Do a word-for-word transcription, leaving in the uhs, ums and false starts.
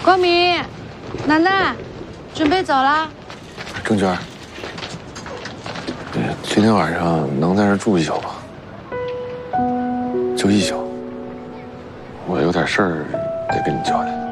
光明，楠楠，准备走了。 郑娟，今天晚上能在这住一宿吗？就一宿。我有点事儿得跟你交代。